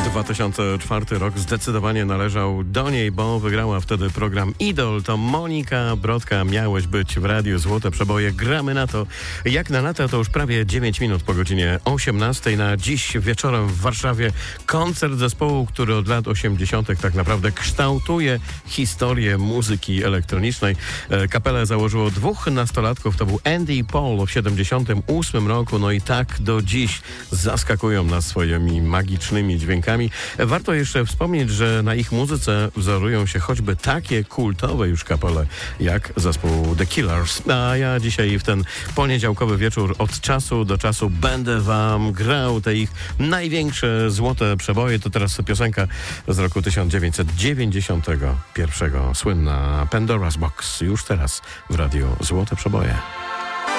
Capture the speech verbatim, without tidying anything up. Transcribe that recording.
dwa tysiące czwarty rok zdecydowanie należał do niej, bo wygrała wtedy program Idol. To Monika Brodka. Miałeś być w Radiu Złote Przeboje. Gramy na to. Jak na lata to już prawie dziewięć minut po godzinie osiemnastej. Na dziś wieczorem w Warszawie koncert zespołu, który od lat osiemdziesiątych tak naprawdę kształtuje historię muzyki elektronicznej. Kapelę założyło dwóch nastolatków. To był Andy i Paul w siedemdziesiątym ósmym roku. No i tak do dziś zaskakują nas swoimi magicznymi dźwiękami. Warto jeszcze wspomnieć, że na ich muzyce wzorują się choćby takie kultowe już kapele jak zespół The Killers. A ja dzisiaj w ten poniedziałkowy wieczór od czasu do czasu będę wam grał te ich największe złote przeboje. To teraz piosenka z roku tysiąc dziewięćset dziewięćdziesiątego pierwszego. Słynna Pandora's Box. Już teraz w Radiu Złote Przeboje.